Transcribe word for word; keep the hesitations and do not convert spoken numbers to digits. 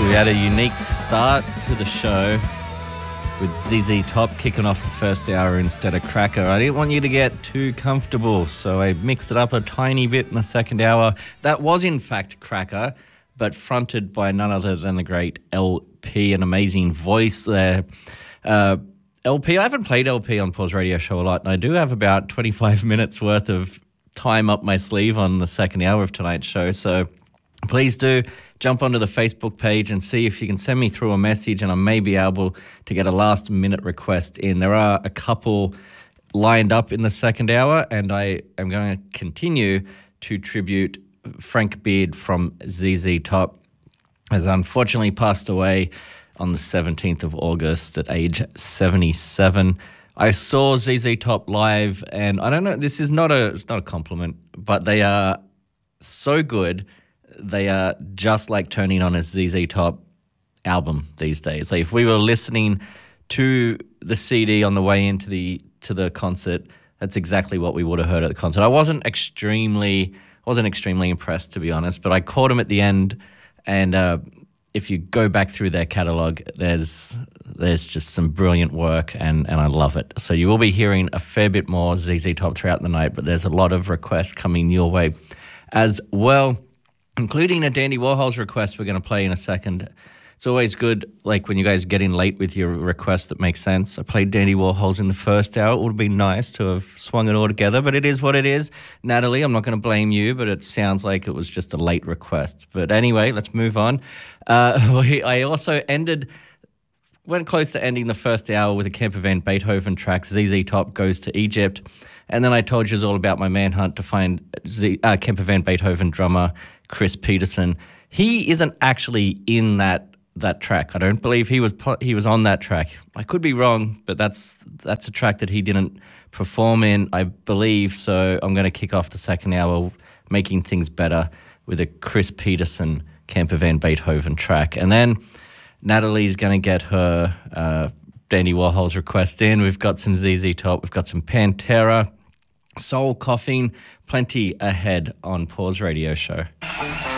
We had a unique start to the show with Z Z Top kicking off the first hour instead of Cracker. I didn't want you to get too comfortable, so I mixed it up a tiny bit in the second hour. That was in fact Cracker, but fronted by none other than the great L P, an amazing voice there. Uh, L P, I haven't played L P on Paul's Radio Show a lot, and I do have about twenty-five minutes worth of time up my sleeve on the second hour of tonight's show, so please do jump onto the Facebook page and see if you can send me through a message, and I may be able to get a last minute request in. There are a couple lined up in the second hour, and I am going to continue to tribute Frank Beard from Z Z Top, has unfortunately passed away on the seventeenth of August at age seventy-seven. I saw Z Z Top live, and I don't know, this is not a, it's not a compliment, but they are so good. They are just like turning on a Z Z Top album these days. Like if we were listening to the C D on the way into the to the concert, that's exactly what we would have heard at the concert. I wasn't extremely wasn't extremely impressed, to be honest, but I caught them at the end, and uh, if you go back through their catalogue, there's there's just some brilliant work, and, and I love it. So you will be hearing a fair bit more Z Z Top throughout the night, but there's a lot of requests coming your way as well, including a Dandy Warhols request we're going to play in a second. It's always good, like, when you guys get in late with your request that makes sense. I played Dandy Warhols in the first hour. It would have been nice to have swung it all together, but it is what it is. Natalie, I'm not going to blame you, but it sounds like it was just a late request. But anyway, let's move on. Uh, we, I also ended, went close to ending the first hour with a Kemper Van Beethoven track, Z Z Top Goes to Egypt. And then I told you all about my manhunt to find Z, uh, Kemper Van Beethoven drummer Chris Peterson. He isn't actually in that that track. I don't believe he was he was on that track. I could be wrong, but that's that's a track that he didn't perform in, I believe. So I'm going to kick off the second hour making things better with a Chris Peterson Kemper Van Beethoven track. And then Natalie's going to get her uh, Dandy Warhols request in. We've got some Z Z Top. We've got some Pantera, Soul Coughing, plenty ahead on Paul's Radio Show.